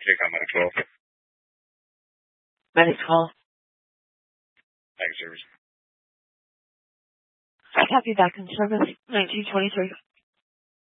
Take on my 12. Medic 12. Thanks, service. I copy back in service, 1923.